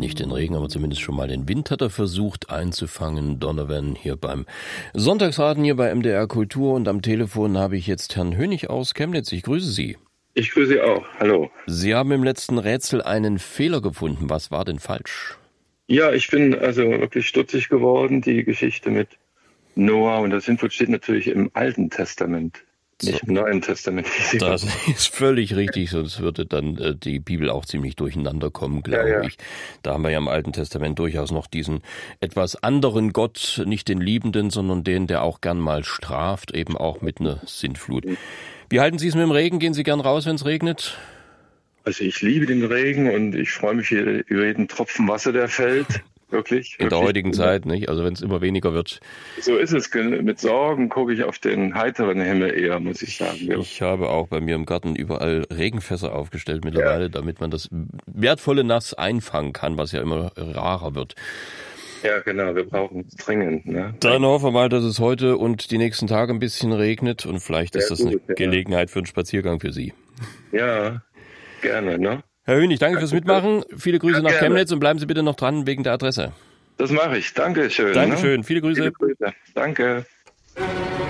Nicht den Regen, aber zumindest schon mal den Wind hat er versucht einzufangen. Donovan hier beim Sonntagsraten hier bei MDR Kultur. Und am Telefon habe ich jetzt Herrn Hönig aus Chemnitz. Ich grüße Sie. Ich grüße Sie auch. Hallo. Sie haben im letzten Rätsel einen Fehler gefunden. Was war denn falsch? Ja, ich bin also wirklich stutzig geworden. Die Geschichte mit Noah und das Sintflut steht natürlich im Alten Testament. Nicht im Neuen Testament. Das ist völlig richtig, sonst würde dann die Bibel auch ziemlich durcheinander kommen, glaube ich. Da haben wir ja im Alten Testament durchaus noch diesen etwas anderen Gott, nicht den Liebenden, sondern den, der auch gern mal straft, eben auch mit einer Sintflut. Wie halten Sie es mit dem Regen? Gehen Sie gern raus, wenn es regnet? Also ich liebe den Regen und ich freue mich über jeden Tropfen Wasser, der fällt. Wirklich. In der heutigen Zeit, nicht? Also wenn es immer weniger wird. So ist es. Mit Sorgen gucke ich auf den heiteren Himmel eher, muss ich sagen. Ich habe auch bei mir im Garten überall Regenfässer aufgestellt mittlerweile, damit man das wertvolle Nass einfangen kann, was ja immer rarer wird. Ja, genau. Wir brauchen es dringend. Ne? Dann hoffen wir mal, dass es heute und die nächsten Tage ein bisschen regnet und vielleicht ist das eine Gelegenheit für einen Spaziergang für Sie. Ja, gerne, ne? Herr Hönig, danke fürs Mitmachen. Viele Grüße nach Chemnitz und bleiben Sie bitte noch dran wegen der Adresse. Das mache ich. Dankeschön. Dankeschön. Viele Grüße. Danke.